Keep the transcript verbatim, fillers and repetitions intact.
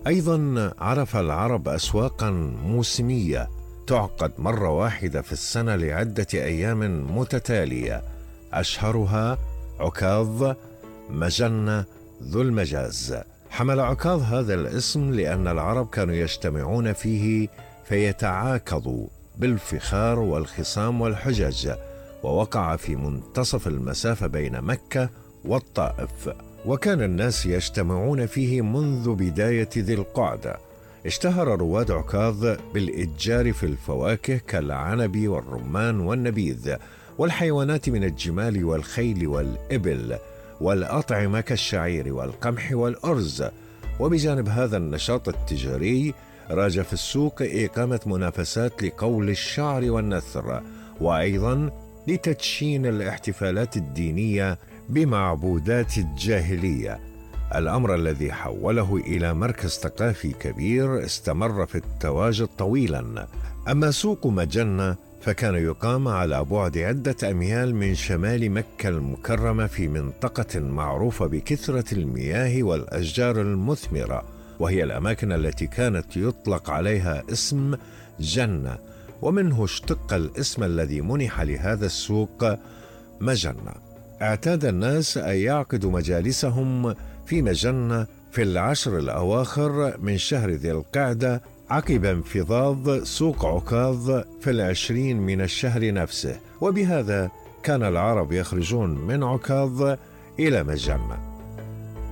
أيضا عرف العرب أسواقا موسمية تعقد مرة واحدة في السنة لعدة أيام متتالية، أشهرها عكاظ، مجنة، ذو المجاز. حمل عكاظ هذا الاسم لأن العرب كانوا يجتمعون فيه فيتعاكظوا بالفخار والخصام والحجج، ووقع في منتصف المسافة بين مكة والطائف، وكان الناس يجتمعون فيه منذ بداية ذي القعدة. اشتهر رواد عكاظ بالإتجار في الفواكه كالعنب والرمان والنبيذ، والحيوانات من الجمال والخيل والإبل، والأطعمة كالشعير والقمح والأرز. وبجانب هذا النشاط التجاري راج في السوق إقامة منافسات لقول الشعر والنثر، وأيضا لتدشين الاحتفالات الدينية بمعبودات الجاهلية، الأمر الذي حوله إلى مركز ثقافي كبير استمر في التواجد طويلا. أما سوق مجنة فكان يقام على بعد عدة أميال من شمال مكة المكرمة في منطقة معروفة بكثرة المياه والأشجار المثمرة، وهي الأماكن التي كانت يطلق عليها اسم جنة، ومنه اشتق الاسم الذي منح لهذا السوق مجنة. اعتاد الناس أن يعقدوا مجالسهم في مجنة في العشر الأواخر من شهر ذي القعدة عقب انفضاض سوق عكاظ في العشرين من الشهر نفسه، وبهذا كان العرب يخرجون من عكاظ إلى مجنة.